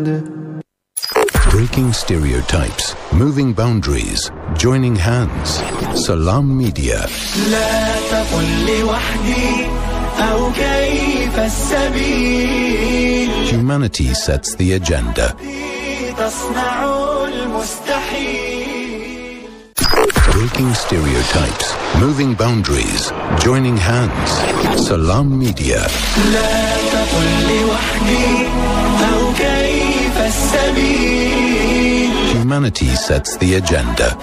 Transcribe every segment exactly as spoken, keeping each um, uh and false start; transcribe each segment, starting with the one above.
Breaking stereotypes, moving boundaries, joining hands. Salam Media. Humanity sets the agenda. Breaking stereotypes, moving boundaries, joining hands. Salam Media. Humanity sets the agenda.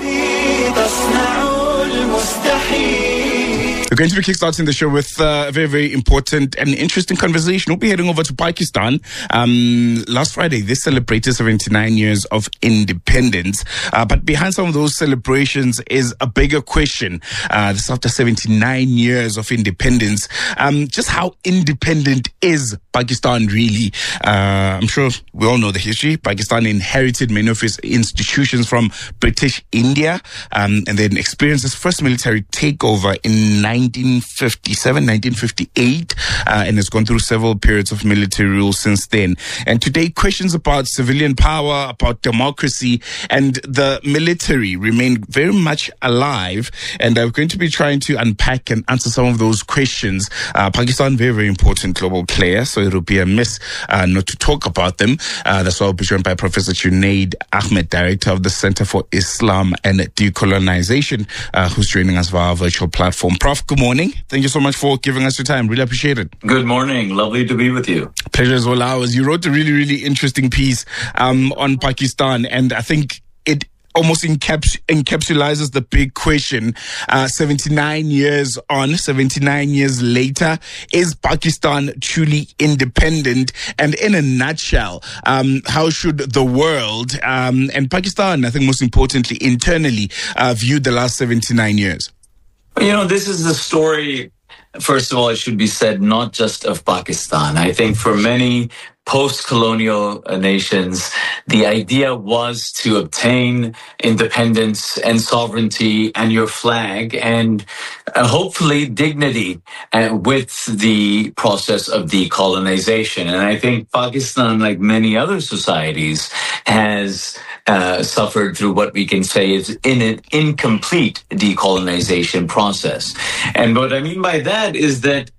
We're going to be kickstarting the show with uh, a very, very important and interesting conversation. We'll be heading over to Pakistan. Um, last Friday, they celebrated seventy-nine years of independence. Uh, but behind some of those celebrations is a bigger question. Uh, this after seventy-nine years of independence. Um, just how independent is Pakistan really? Uh, I'm sure we all know the history. Pakistan inherited many of its institutions from British India, um, and then experienced its first military takeover in nineteen fifty-seven, nineteen fifty-eight, uh, and has gone through several periods of military rule since then. And today, questions about civilian power, about democracy, and the military remain very much alive. And I'm going to be trying to unpack and answer some of those questions. Uh, Pakistan, very, very important global player, so it would be a miss uh, not to talk about them. Uh, that's why I'll be joined by Professor Junaid Ahmed, Director of the Center for Islam and Decolonization, uh, who's joining us via our virtual platform. Prof, good morning. Thank you so much for giving us your time. Really appreciate it. Good morning. Lovely to be with you. Pleasure is all ours. You wrote a really, really interesting piece um, on Pakistan, and I think it almost encaps- encapsulates the big question. Uh, seventy-nine years on, seventy-nine years later, is Pakistan truly independent? And in a nutshell, um, how should the world, um, and Pakistan, I think most importantly, internally, uh, view the last seventy-nine years? You know, this is the story, first of all, it should be said, not just of Pakistan. I think for many post-colonial nations, the idea was to obtain independence and sovereignty and your flag and uh, hopefully dignity uh, with the process of decolonization. And I think Pakistan, like many other societies, has uh, suffered through what we can say is in an incomplete decolonization process. And what I mean by that is that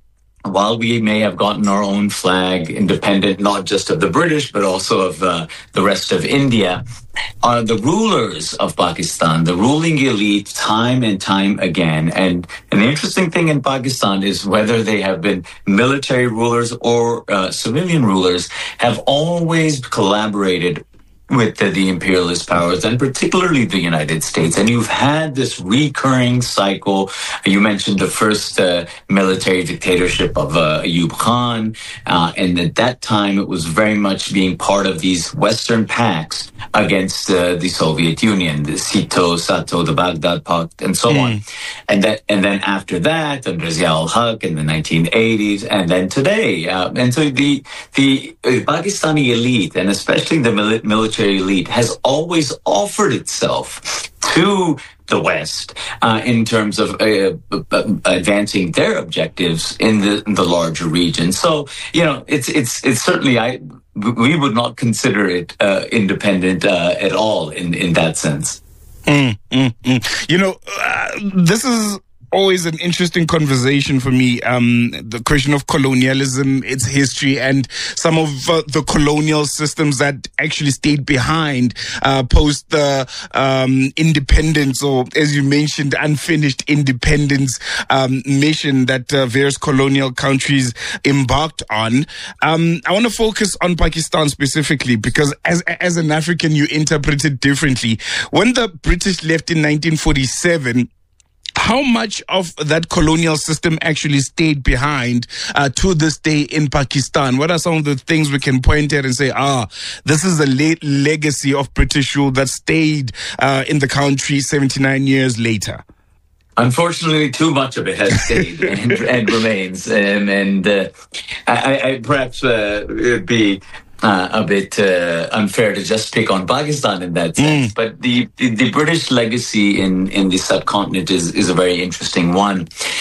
while we may have gotten our own flag independent, not just of the British, but also of uh, the rest of India, are the rulers of Pakistan, the ruling elite, time and time again. And, and the interesting thing in Pakistan is whether they have been military rulers or uh, civilian rulers, have always collaborated with the, the imperialist powers, and particularly the United States. And you've had this recurring cycle. You mentioned the first uh, military dictatorship of uh, Ayub Khan, uh, and at that time it was very much being part of these Western pacts against uh, the Soviet Union, the SITO, SATO, the Baghdad Pact, and so mm. on. And that, and then after that, under Zia-ul-Haq in the nineteen eighties, and then today. Uh, and so the the uh, Pakistani elite, and especially the mili- military elite, has always offered itself to the West uh, in terms of uh, uh, advancing their objectives in the in the larger region. So, you know, it's it's it's certainly I we would not consider it uh, independent uh, at all in in that sense. Mm, mm, mm. You know, uh, this is always an interesting conversation for me. Um, the question of colonialism, its history, and some of uh, the colonial systems that actually stayed behind uh, post the um, independence, or as you mentioned, unfinished independence um, mission that uh, various colonial countries embarked on. Um, I want to focus on Pakistan specifically because as as an African, you interpret it differently. When the British left in nineteen forty-seven, how much of that colonial system actually stayed behind uh, to this day in Pakistan? What are some of the things we can point at and say, ah, this is a late legacy of British rule that stayed uh, in the country seventy-nine years later? Unfortunately, too much of it has stayed and, and remains. Um, and uh, I, I perhaps uh, it'd be Uh, a bit uh, unfair to just pick on Pakistan in that sense. Mm. But the, the, the British legacy in, in the subcontinent is, is a very interesting one.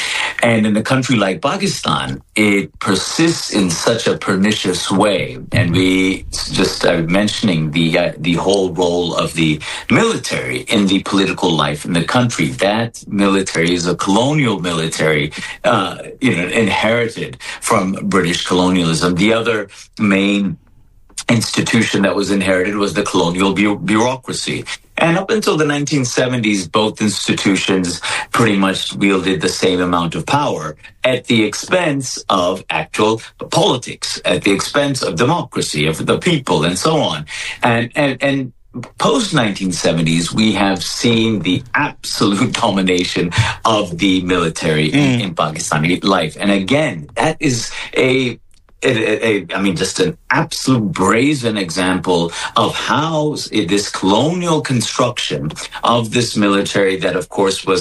And in a country like Pakistan, it persists in such a pernicious way. And we just are mentioning the uh, the whole role of the military in the political life in the country. That military is a colonial military, uh, you know, inherited from British colonialism. The other main institution that was inherited was the colonial bu- bureaucracy. And up until the nineteen seventies, both institutions pretty much wielded the same amount of power at the expense of actual politics, at the expense of democracy, of the people, and so on. And, and, and post nineteen seventies, we have seen the absolute domination of the military mm. in, in Pakistani life. And again, that is a A, a, I mean, just an absolute brazen example of how this colonial construction of this military that, of course, was